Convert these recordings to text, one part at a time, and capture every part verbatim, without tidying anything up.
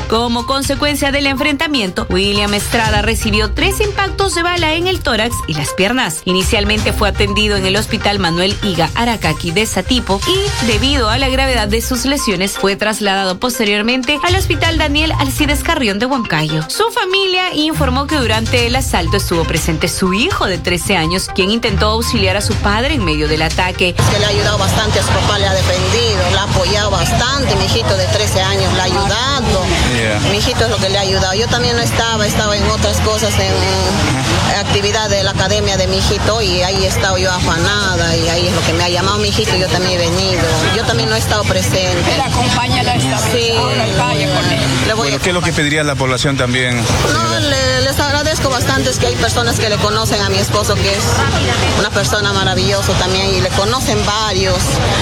Como consecuencia del enfrentamiento, William Estrada recibió tres impactos de bala en el tórax y las piernas. Inicialmente fue atendido en el Hospital Manuel Higa Aracaqui de Satipo y, debido a la gravedad de sus lesiones, fue trasladado posteriormente al Hospital Daniel Alcides Carrión de Huancayo. Su familia informó que durante el asalto estuvo presente su hijo de trece años, quien intentó auxiliar a su padre en medio del ataque. Es que le ha ayudado bastante, a su papá le ha defendido, le ha apoyado bastante. Mi hijito de trece años le ha ayudado. Yeah. Mi hijito es lo que le ha ayudado. Yo también no estaba, estaba en otras cosas, en uh-huh. actividad de la academia de mi hijito, y ahí he estado yo afanada, y ahí es lo que me ha llamado mi hijito, yo también he venido. Yo también no he estado presente. Pero acompáñala esta vez. Sí. Ahora vaya con él. Le voy bueno, a... ¿qué es lo que pediría la población también? No, le, les agradezco bastante, es que hay personas que le conocen a mi esposo, que es una persona maravillosa también, y le conocen varios.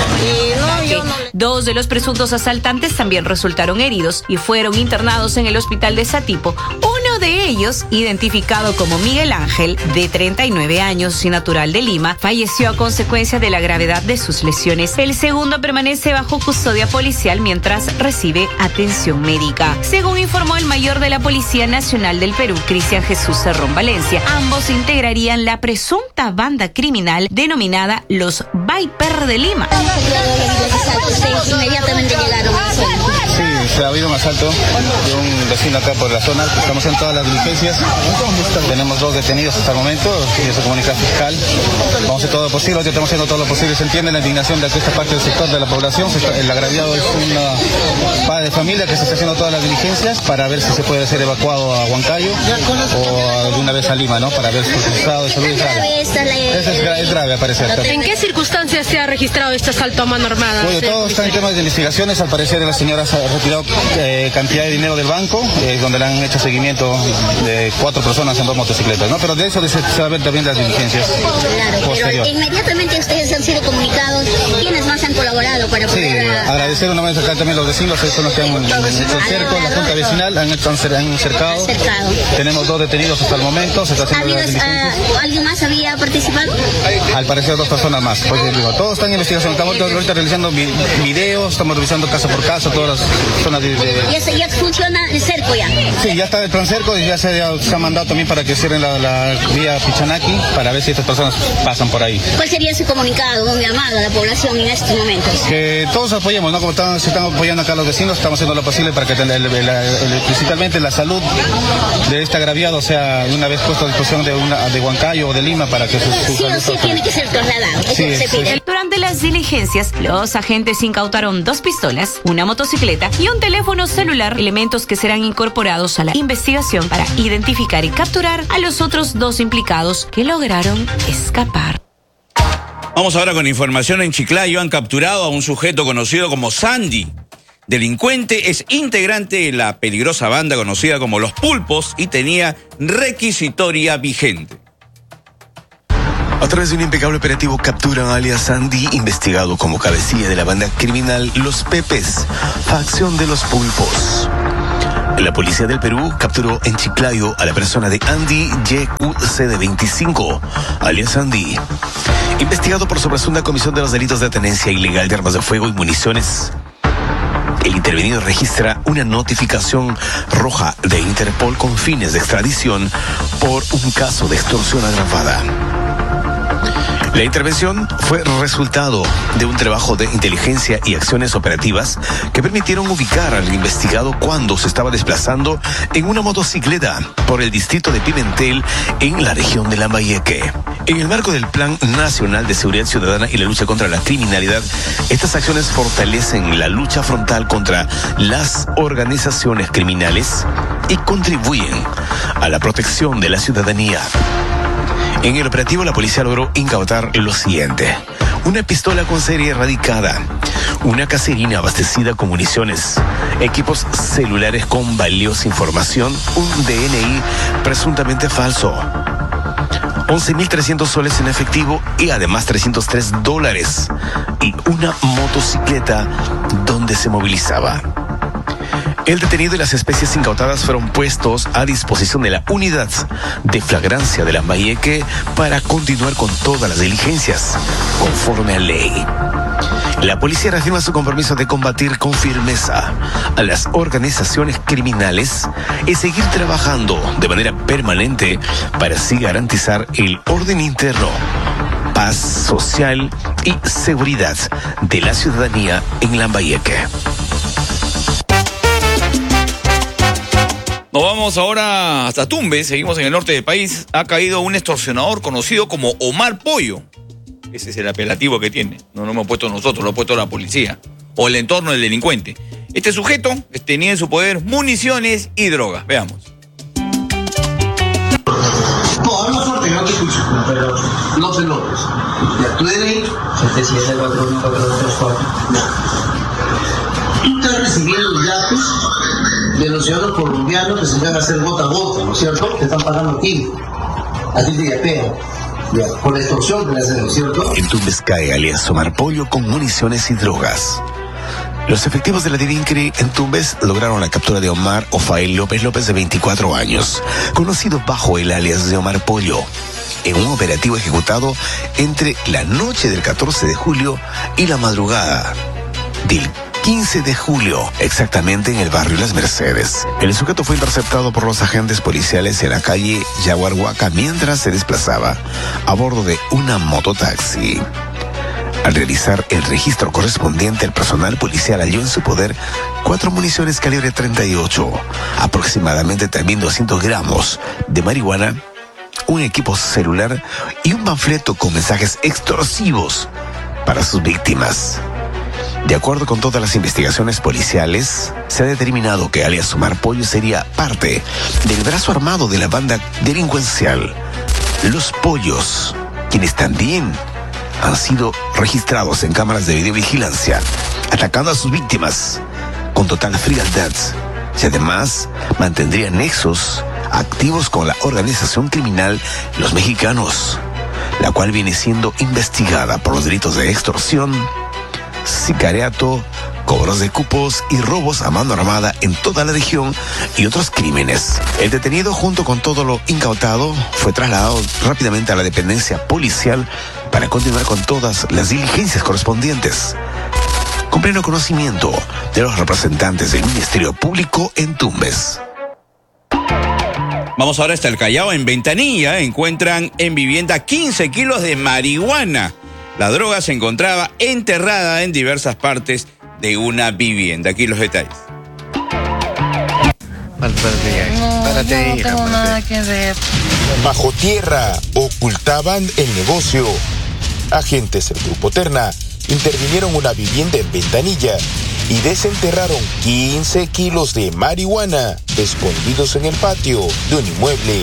Y no, yo no le... Dos de los presuntos asaltantes también resultaron heridos y fueron internados en el hospital de Satipo. Uno de ellos, identificado como Miguel Ángel, de treinta y nueve años y natural de Lima, falleció a consecuencia de la gravedad de sus lesiones. El segundo permanece bajo custodia policial mientras recibe atención médica. Según informó el mayor de la Policía Nacional del Perú, Cristian Jesús Cerrón Valencia, ambos integrarían la presunta banda criminal denominada los Viper de Lima. Inmediatamente llegaron. Sí, ha habido un asalto de un vecino acá por la zona. Estamos en todas las diligencias. Tenemos dos detenidos hasta el momento y eso comunica al fiscal. Vamos a hacer todo lo posible, hoy estamos haciendo todo lo posible. Se entiende la indignación de esta parte del sector de la población. El agraviado es una padre de familia que se está haciendo todas las diligencias para ver si se puede ser evacuado a Huancayo o de una vez a Lima, ¿no? Para ver si su estado de salud es grave. Es, es, es grave, al parecer. ¿En qué circunstancias se ha registrado este asalto a mano armada? Bueno, todo está en temas de investigaciones. Al parecer la señora se ha retirado eh, cantidad de dinero del banco, eh, donde le han hecho seguimiento de cuatro personas en dos motocicletas, ¿no? Pero de eso se, se va a ver también las diligencias. Claro, posterior. Pero inmediatamente ustedes han sido comunicados. ¿Quiénes más han colaborado para poder...? Sí, a... agradecer una vez acá también los vecinos, son los que han hecho el cerco, la junta vecinal, han, hecho, han cercado. cercado. Tenemos dos detenidos hasta el momento, se está haciendo las diligencias. Uh, ¿Alguien más había participado? Al parecer dos personas más. Pues, digo, todos están en investigación, estamos ahorita realizando videos, estamos revisando caso por caso, todas las zonas de... de... ¿Ya, se, ¿Ya funciona el cerco ya? Sí, ya está el plan cerco y ya se, ya se ha mandado también para que cierren la, la vía Pichanaki para ver si estas personas pasan por ahí. ¿Cuál sería su comunicado, un llamado a la población en estos momentos? Que todos apoyemos, ¿no? Como están, se están apoyando acá los vecinos, estamos haciendo lo posible para que el, el, el, el, principalmente la salud de este agraviado sea una vez puesto a disposición de, una, de Huancayo o de Lima para que su, su sí o sí tiene que ser trasladado. Eso sí, se pide. Sí. Durante las diligencias, los agentes incautaron dos pistolas, una motocicleta y un teléfono celular, elementos que serán incorporados a la investigación para identificar y capturar a los otros dos implicados que lograron escapar. Vamos ahora con información. En Chiclayo han capturado a un sujeto conocido como Sandy. Delincuente, es integrante de la peligrosa banda conocida como Los Pulpos y tenía requisitoria vigente. A través de un impecable operativo capturan a alias Sandy, investigado como cabecilla de la banda criminal Los Pepes, facción de Los Pulpos. La policía del Perú capturó en Chiclayo a la persona de Andy Y Q C de veinticinco, alias Sandy, investigado por su presunta comisión de los delitos de tenencia ilegal de armas de fuego y municiones. El intervenido registra una notificación roja de Interpol con fines de extradición por un caso de extorsión agravada. La intervención fue resultado de un trabajo de inteligencia y acciones operativas que permitieron ubicar al investigado cuando se estaba desplazando en una motocicleta por el distrito de Pimentel en la región de Lambayeque. En el marco del Plan Nacional de Seguridad Ciudadana y la lucha contra la criminalidad, estas acciones fortalecen la lucha frontal contra las organizaciones criminales y contribuyen a la protección de la ciudadanía. En el operativo, la policía logró incautar lo siguiente: una pistola con serie erradicada, una caserina abastecida con municiones, equipos celulares con valiosa información, un D N I presuntamente falso, once mil trescientos soles en efectivo y además trescientos tres dólares y una motocicleta donde se movilizaba. El detenido y las especies incautadas fueron puestos a disposición de la unidad de flagrancia de Lambayeque para continuar con todas las diligencias conforme a ley. La policía reafirma su compromiso de combatir con firmeza a las organizaciones criminales y seguir trabajando de manera permanente para así garantizar el orden interno, paz social y seguridad de la ciudadanía en Lambayeque. Nos vamos ahora hasta Tumbes, seguimos en el norte del país. Ha caído un extorsionador conocido como Omar Pollo. Ese es el apelativo que tiene. No lo hemos puesto nosotros, lo ha puesto la policía. O el entorno del delincuente. Este sujeto tenía en su poder municiones y drogas. Veamos. No, habla fuerte, no te escucho. Pero no te notes. Ya, tu D N I. siete siete cuatro uno cuatro dos tres cuatro. Tú estás recibiendo los datos de los ciudadanos colombianos que se van a hacer gota a gota, ¿no es cierto? Te están pagando aquí. A ti te yapean. Ya, por la extorsión que le hacen, ¿no es cierto? En Tumbes cae alias Omar Pollo con municiones y drogas. Los efectivos de la DIVINCRI en Tumbes lograron la captura de Omar Ofael López López, de veinticuatro años, conocido bajo el alias de Omar Pollo, en un operativo ejecutado entre la noche del catorce de julio y la madrugada del quince de julio, exactamente en el barrio Las Mercedes. El sujeto fue interceptado por los agentes policiales en la calle Yaguarhuaca mientras se desplazaba a bordo de una mototaxi. Al realizar el registro correspondiente, el personal policial halló en su poder cuatro municiones calibre treinta y ocho, aproximadamente también doscientos gramos de marihuana, un equipo celular y un panfleto con mensajes extorsivos para sus víctimas. De acuerdo con todas las investigaciones policiales, se ha determinado que alias Omar Pollo sería parte del brazo armado de la banda delincuencial Los Pollos, quienes también han sido registrados en cámaras de videovigilancia, atacando a sus víctimas con total frialdad, y además mantendría nexos activos con la organización criminal Los Mexicanos, la cual viene siendo investigada por los delitos de extorsión, sicariato, cobros de cupos y robos a mano armada en toda la región y otros crímenes. El detenido, junto con todo lo incautado, fue trasladado rápidamente a la dependencia policial para continuar con todas las diligencias correspondientes, con pleno conocimiento de los representantes del Ministerio Público en Tumbes. Vamos ahora hasta el Callao. En Ventanilla encuentran en vivienda quince kilos de marihuana. La droga se encontraba enterrada en diversas partes de una vivienda. Aquí los detalles. No, Párate, no hija, tengo párate. nada que ver. Bajo tierra ocultaban el negocio. Agentes del Grupo Terna intervinieron una vivienda en Ventanilla y desenterraron quince kilos de marihuana escondidos en el patio de un inmueble.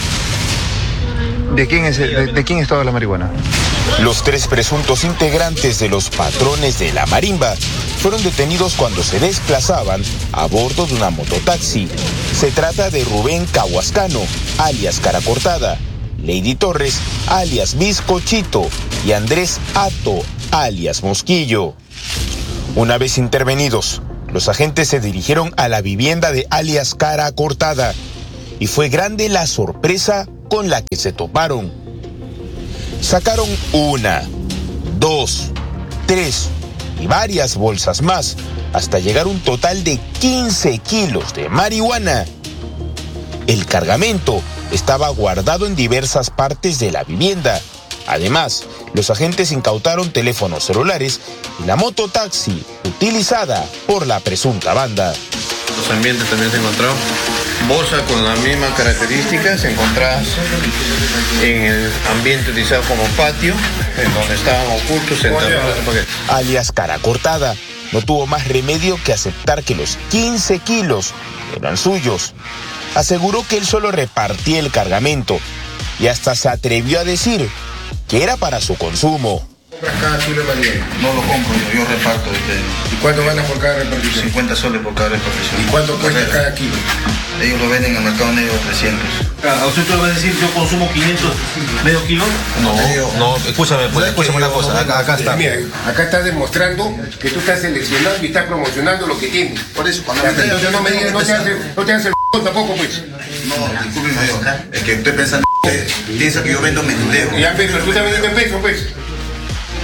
¿De quién es, de, de quién es toda la marihuana? Los tres presuntos integrantes de los patrones de la marimba fueron detenidos cuando se desplazaban a bordo de una mototaxi. Se trata de Rubén Cahuascano, alias Cara Cortada, Lady Torres, alias Bizcochito, y Andrés Ato, alias Mosquillo. Una vez intervenidos, los agentes se dirigieron a la vivienda de alias Cara Cortada y fue grande la sorpresa con la que se toparon. Sacaron una, dos, tres y varias bolsas más, hasta llegar a un total de quince kilos de marihuana. El cargamento estaba guardado en diversas partes de la vivienda. Además, los agentes incautaron teléfonos celulares y la mototaxi utilizada por la presunta banda. Los ambientes también se encontraron bolsas con las mismas características encontradas en el ambiente utilizado como patio, en donde estaban ocultos enterrados. Alias Cara Cortada no tuvo más remedio que aceptar que los quince kilos eran suyos. Aseguró que él solo repartía el cargamento y hasta se atrevió a decir que era para su consumo. Cada kilo valiente. No lo compro yo, yo reparto de ustedes. ¿Y cuánto gana por cada repartición? cincuenta soles por cada repartición. ¿Y cuánto cuesta cada kilo? Ellos lo venden en el mercado negro trescientos. ¿A usted le va a decir yo consumo quinientos medio kilo? No, no, escúchame, pues, escúchame una cosa, acá, acá está. Mira, acá estás demostrando que tú estás seleccionando y estás promocionando lo que tienes. Por eso, cuando ya, me entonces no me digas, no te haces no te hace el tampoco, pues. No, discúlpeme yo. Es que usted piensa, usted piensa que yo vendo menudeo. Ya, pero tú estás vendiendo en peso, pues.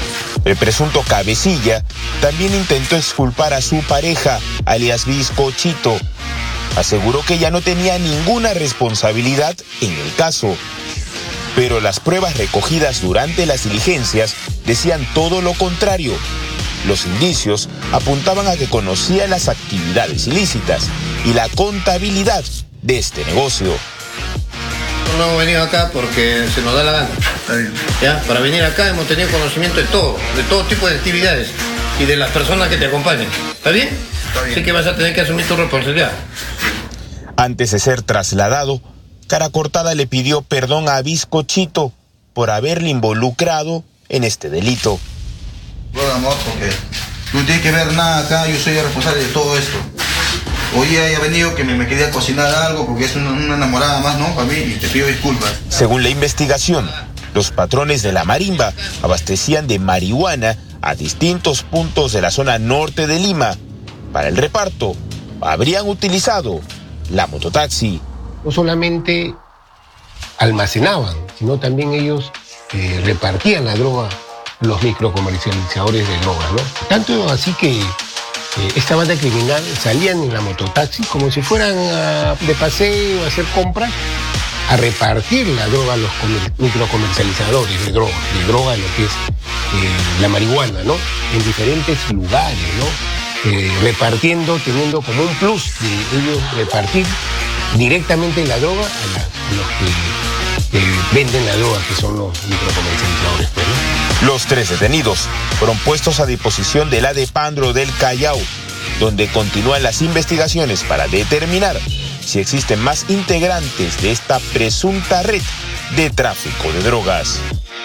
El presunto cabecilla también intentó exculpar a su pareja, alias Bizcochito. Aseguró que ella no tenía ninguna responsabilidad en el caso. Pero las pruebas recogidas durante las diligencias decían todo lo contrario. Los indicios apuntaban a que conocía las actividades ilícitas y la contabilidad de este negocio. No hemos venido acá porque se nos da la gana. ¿Ya? Para venir acá hemos tenido conocimiento de todo, de todo tipo de actividades y de las personas que te acompañan. ¿Está bien? Está bien. Así que vas a tener que asumir tu responsabilidad. Antes de ser trasladado, Cara Cortada le pidió perdón a Bizcochito por haberle involucrado en este delito. Bueno, amor, porque no tiene que ver nada acá, yo soy el responsable de todo esto. Hoy haya venido que me, me quería cocinar algo porque es una, una enamorada más, ¿no? Para mí, y te pido disculpas. Según la investigación, los patrones de la marimba abastecían de marihuana a distintos puntos de la zona norte de Lima. Para el reparto, habrían utilizado la mototaxi. No solamente almacenaban, sino también ellos eh, repartían la droga, los microcomercializadores de drogas, ¿no? Tanto así que eh, esta banda criminal salían en la mototaxi como si fueran a, de paseo a hacer compras, a repartir la droga a los comer, microcomercializadores de droga, de droga lo que es eh, la marihuana, ¿no? En diferentes lugares, ¿no? Eh, repartiendo, teniendo como un plus de ellos repartir directamente la droga a, la, a los que eh, venden la droga, que son los microcomercializadores, pues, ¿no? Los tres detenidos fueron puestos a disposición del ADEPANDRO del Callao, donde continúan las investigaciones para determinar si existen más integrantes de esta presunta red de tráfico de drogas.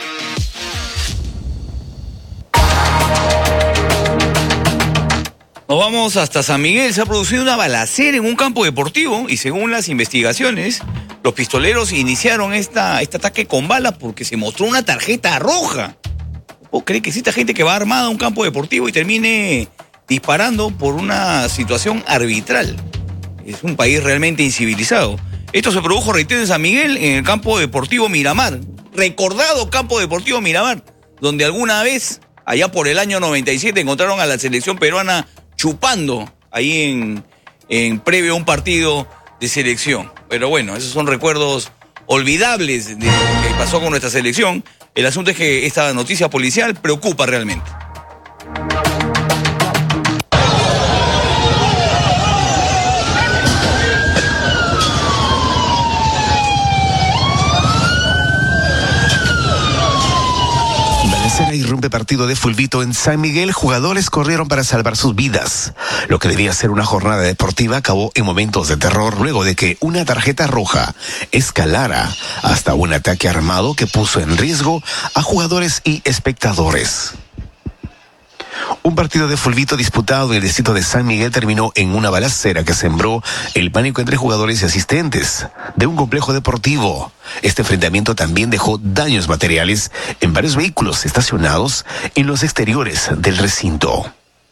Nos vamos hasta San Miguel. Se ha producido una balacera en un campo deportivo y según las investigaciones, los pistoleros iniciaron esta, este ataque con balas porque se mostró una tarjeta roja. ¿O cree que exista gente que va armada a un campo deportivo y termine disparando por una situación arbitral? Es un país realmente incivilizado. Esto se produjo, reitero, en San Miguel, en el campo deportivo Miramar. Recordado campo deportivo Miramar, donde alguna vez, allá por el año noventa y siete, encontraron a la selección peruana chupando ahí en, en previo a un partido de selección. Pero bueno, esos son recuerdos olvidables de lo que pasó con nuestra selección. El asunto es que esta noticia policial preocupa realmente. Balacera irrumpe partido de fulbito en San Miguel. Jugadores corrieron para salvar sus vidas. Lo que debía ser una jornada deportiva acabó en momentos de terror luego de que una tarjeta roja escalara hasta un ataque armado que puso en riesgo a jugadores y espectadores. Un partido de fulbito disputado en el distrito de San Miguel terminó en una balacera que sembró el pánico entre jugadores y asistentes de un complejo deportivo. Este enfrentamiento también dejó daños materiales en varios vehículos estacionados en los exteriores del recinto.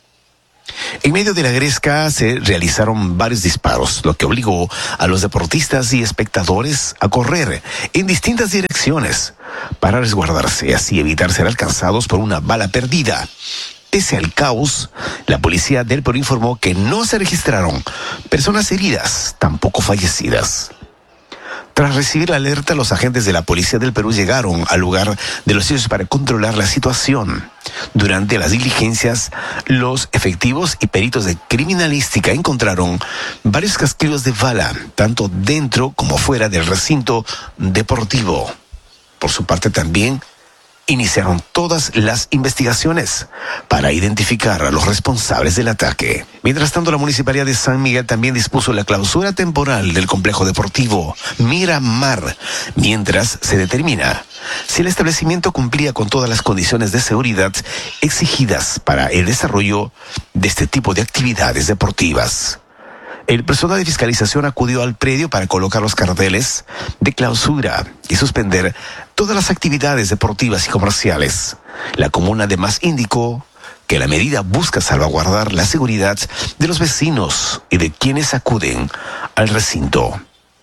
En medio de la gresca se realizaron varios disparos, lo que obligó a los deportistas y espectadores a correr en distintas direcciones para resguardarse y así evitar ser alcanzados por una bala perdida. Pese al caos, la policía del Perú informó que no se registraron personas heridas, tampoco fallecidas. Tras recibir la alerta, los agentes de la policía del Perú llegaron al lugar de los hechos para controlar la situación. Durante las diligencias, los efectivos y peritos de criminalística encontraron varios casquillos de bala, tanto dentro como fuera del recinto deportivo. Por su parte también, iniciaron todas las investigaciones para identificar a los responsables del ataque. Mientras tanto, la Municipalidad de San Miguel también dispuso la clausura temporal del complejo deportivo Miramar, mientras se determina si el establecimiento cumplía con todas las condiciones de seguridad exigidas para el desarrollo de este tipo de actividades deportivas. El personal de fiscalización acudió al predio para colocar los carteles de clausura y suspender todas las actividades deportivas y comerciales. La comuna además indicó que la medida busca salvaguardar la seguridad de los vecinos y de quienes acuden al recinto.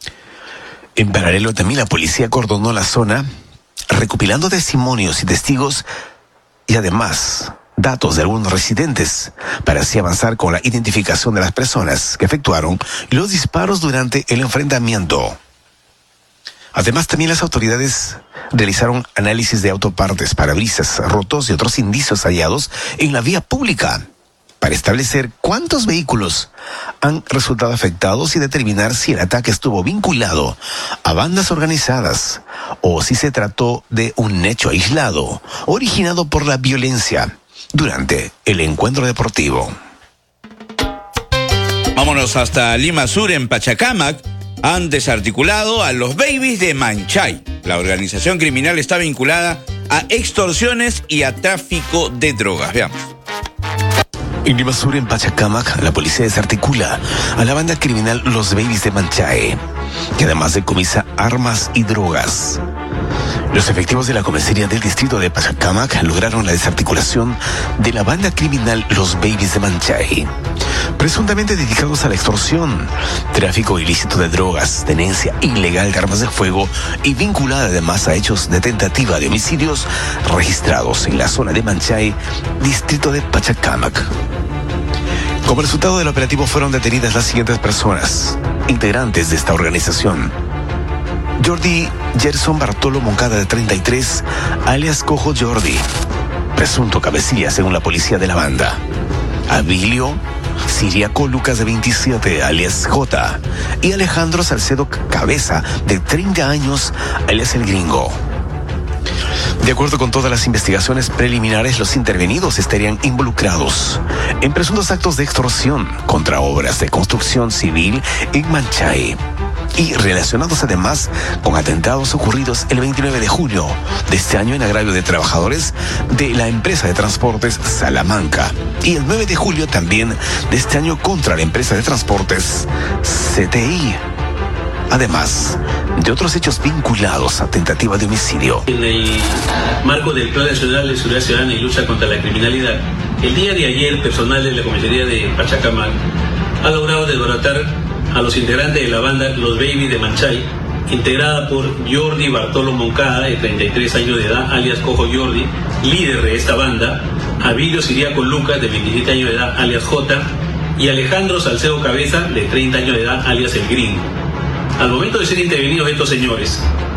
En paralelo, también la policía acordonó la zona, recopilando testimonios y testigos y además datos de algunos residentes para así avanzar con la identificación de las personas que efectuaron los disparos durante el enfrentamiento. Además, también las autoridades realizaron análisis de autopartes, parabrisas rotos y otros indicios hallados en la vía pública para establecer cuántos vehículos han resultado afectados y determinar si el ataque estuvo vinculado a bandas organizadas o si se trató de un hecho aislado originado por la violencia durante el encuentro deportivo. Vámonos hasta Lima Sur, en Pachacamac. Han desarticulado a los babies de Manchay. La organización criminal está vinculada a extorsiones y a tráfico de drogas. Veamos. En Lima Sur, en Pachacamac, la policía desarticula a la banda criminal Los Babies de Manchay, que además decomisa armas y drogas. Los efectivos de la comisaría del distrito de Pachacamac lograron la desarticulación de la banda criminal Los Babies de Manchay, presuntamente dedicados a la extorsión, tráfico ilícito de drogas, tenencia ilegal de armas de fuego y vinculada además a hechos de tentativa de homicidios registrados en la zona de Manchay, distrito de Pachacamac. Como resultado del operativo fueron detenidas las siguientes personas, integrantes de esta organización: Jordi Gerson Bartolo Moncada, de treinta y tres, alias Cojo Jordi, presunto cabecilla según la policía de la banda. Abilio Siriaco Lucas, de veintisiete, alias J, y Alejandro Salcedo Cabeza, de treinta años, alias El Gringo. De acuerdo con todas las investigaciones preliminares, los intervenidos estarían involucrados en presuntos actos de extorsión contra obras de construcción civil en Manchay y relacionados además con atentados ocurridos el veintinueve de junio de este año en agravio de trabajadores de la empresa de transportes Salamanca y el nueve de julio también de este año contra la empresa de transportes C T I. Además de otros hechos vinculados a tentativa de homicidio. En el marco del Plan Nacional de Seguridad Ciudadana y Lucha contra la Criminalidad, el día de ayer, personal de la comisaría de Pachacamac ha logrado desbaratar a los integrantes de la banda Los Babies de Manchay, integrada por Jordi Bartolo Moncada, de treinta y tres años de edad, alias Cojo Jordi, líder de esta banda; Abilio Siriaco Lucas, de veintisiete años de edad, alias J, y Alejandro Salcedo Cabeza, de treinta años de edad, alias El Gringo. Al momento de ser intervenidos estos señores,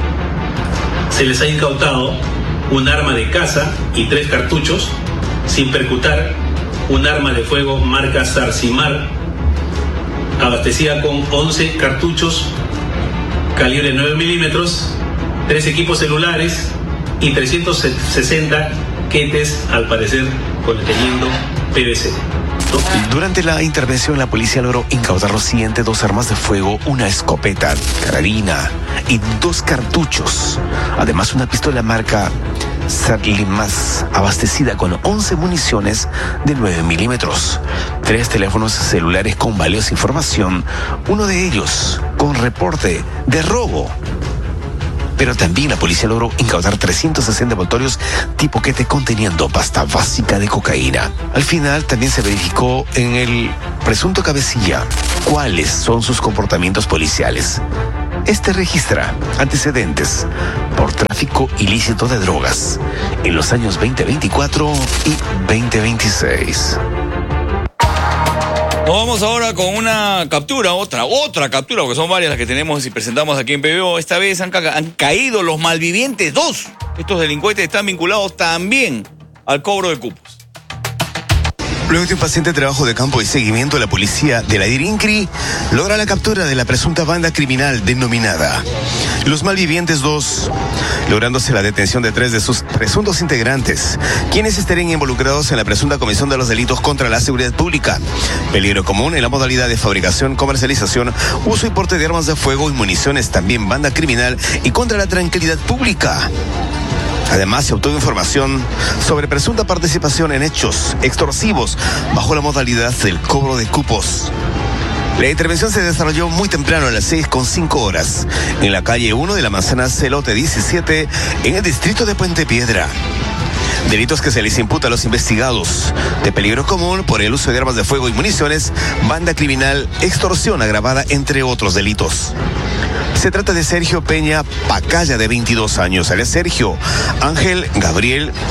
se les ha incautado un arma de caza y tres cartuchos, sin percutar un arma de fuego marca Zarcimar, abastecida con once cartuchos calibre nueve milímetros, tres equipos celulares y trescientos sesenta quetes, al parecer conteniendo P V C. Durante la intervención, la policía logró incautar lo siguiente: dos armas de fuego, una escopeta, carabina y dos cartuchos. Además, una pistola marca Sarlimas, abastecida con once municiones de nueve milímetros, tres teléfonos celulares con valiosa información, uno de ellos con reporte de robo. Pero también la policía logró incautar trescientos sesenta envoltorios tipo quete conteniendo pasta básica de cocaína. Al final también se verificó en el presunto cabecilla cuáles son sus comportamientos policiales. Este registra antecedentes por tráfico ilícito de drogas en los años veinte veinticuatro y veinte veintiséis. Nos vamos ahora con una captura, otra, otra captura, porque son varias las que tenemos y presentamos aquí en P B O. Esta vez han, ca han caído los malvivientes dos. Estos delincuentes están vinculados también al cobro de cupos. Luego de un paciente trabajo de campo y seguimiento, la policía de la DIRINCRI logra la captura de la presunta banda criminal denominada Los Malvivientes dos, lográndose la detención de tres de sus presuntos integrantes, quienes estarían involucrados en la presunta comisión de los delitos contra la seguridad pública, peligro común en la modalidad de fabricación, comercialización, uso y porte de armas de fuego y municiones, también banda criminal y contra la tranquilidad pública. Además, se obtuvo información sobre presunta participación en hechos extorsivos bajo la modalidad del cobro de cupos. La intervención se desarrolló muy temprano, a las seis con cinco horas, en la calle uno de la manzana Celote diecisiete, en el distrito de Puente Piedra. Delitos que se les imputa a los investigados: de peligro común por el uso de armas de fuego y municiones, banda criminal, extorsión agravada, entre otros delitos. Se trata de Sergio Peña Pacaya, de veintidós años, alias Sergio Ángel Gabriel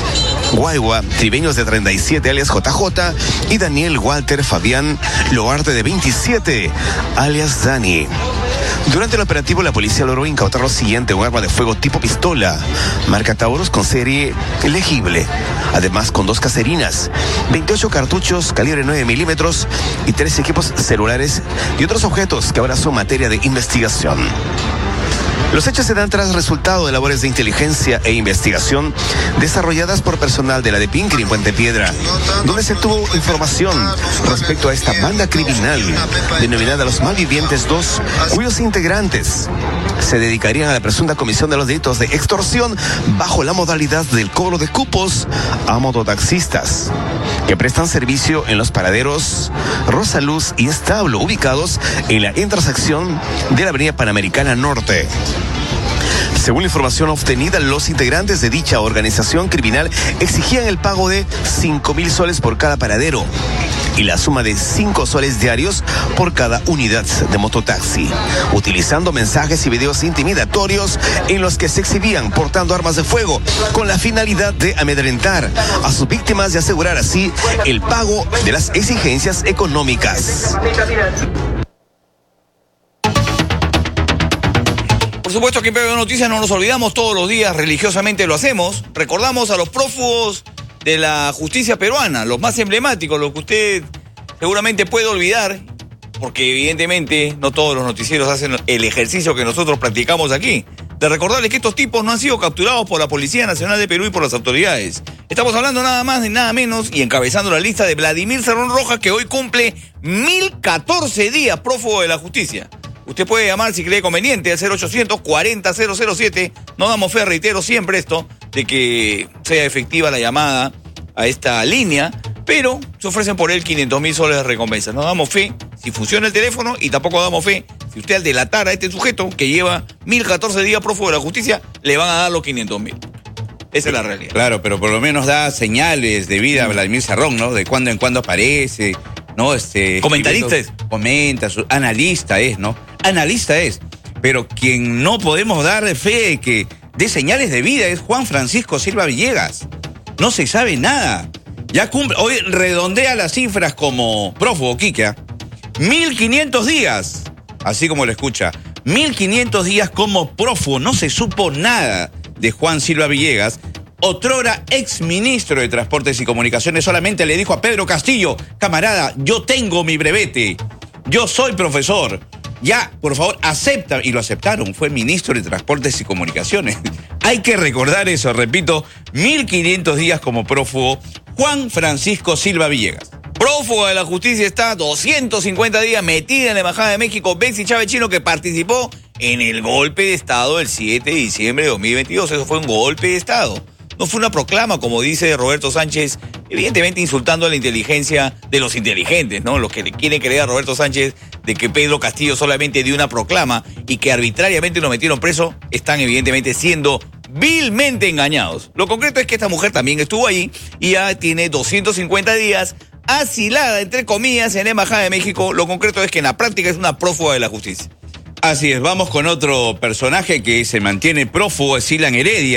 Guaigua, tribeños de treinta y siete, alias J J, y Daniel Walter Fabián Loarte, de veintisiete, alias Dani. Durante el operativo, la policía logró incautar lo siguiente: un arma de fuego tipo pistola, marca Taurus con serie legible, además con dos caserinas, veintiocho cartuchos calibre nueve milímetros y tres equipos celulares y otros objetos que ahora son materia de investigación. Los hechos se dan tras resultado de labores de inteligencia e investigación desarrolladas por personal de la de Pinkri en Puente Piedra, donde se tuvo información respecto a esta banda criminal denominada Los Malvivientes dos, cuyos integrantes se dedicarían a la presunta comisión de los delitos de extorsión bajo la modalidad del cobro de cupos a mototaxistas que prestan servicio en los paraderos Rosaluz y Establo, ubicados en la intersección de la avenida Panamericana Norte. Según la información obtenida, los integrantes de dicha organización criminal exigían el pago de cinco mil soles por cada paradero y la suma de cinco soles diarios por cada unidad de mototaxi, utilizando mensajes y videos intimidatorios en los que se exhibían portando armas de fuego con la finalidad de amedrentar a sus víctimas y asegurar así el pago de las exigencias económicas. Por supuesto que en P B Noticias no nos olvidamos, todos los días religiosamente lo hacemos. Recordamos a los prófugos de la justicia peruana, los más emblemáticos, los que usted seguramente puede olvidar, porque evidentemente no todos los noticieros hacen el ejercicio que nosotros practicamos aquí, de recordarles que estos tipos no han sido capturados por la Policía Nacional de Perú y por las autoridades. Estamos hablando nada más ni nada menos y encabezando la lista de Vladimir Cerrón Rojas, que hoy cumple mil catorce días prófugo de la justicia. Usted puede llamar si cree conveniente al cero ochocientos cuarenta cero cero siete. No damos fe, reitero siempre esto, de que sea efectiva la llamada a esta línea, pero se ofrecen por él quinientos mil soles de recompensa. No damos fe si funciona el teléfono y tampoco damos fe si usted al delatar a este sujeto que lleva mil catorce días prófugo de la justicia, le van a dar los quinientos mil. Esa es la realidad. Claro, pero por lo menos da señales de vida a Vladimir Cerrón, ¿no? De cuando en cuando aparece, ¿no? Este, comentarista es. Comenta, su, analista es, ¿no? Analista es. Pero quien no podemos dar fe de que dé señales de vida es Juan Francisco Silva Villegas. No se sabe nada. Ya cumple, hoy redondea las cifras como prófugo, Quique. mil quinientos días, así como lo escucha. mil quinientos días como prófugo. No se supo nada de Juan Silva Villegas. Otrora exministro de Transportes y Comunicaciones solamente le dijo a Pedro Castillo: camarada, yo tengo mi brevete, yo soy profesor, ya, por favor, acepta. Y lo aceptaron, fue ministro de Transportes y Comunicaciones. Hay que recordar eso, repito, mil quinientos días como prófugo, Juan Francisco Silva Villegas. Prófugo de la justicia está doscientos cincuenta días metida en la Embajada de México Betsy Chávez Chino, que participó en el golpe de Estado del siete de diciembre de dos mil veintidós. Eso fue un golpe de Estado. No fue una proclama, como dice Roberto Sánchez, evidentemente insultando a la inteligencia de los inteligentes, ¿no? Los que le quieren creer a Roberto Sánchez de que Pedro Castillo solamente dio una proclama y que arbitrariamente lo metieron preso, están evidentemente siendo vilmente engañados. Lo concreto es que esta mujer también estuvo ahí y ya tiene doscientos cincuenta días asilada, entre comillas, en la Embajada de México. Lo concreto es que en la práctica es una prófuga de la justicia. Así es, vamos con otro personaje que se mantiene prófugo, es Silan Heredia.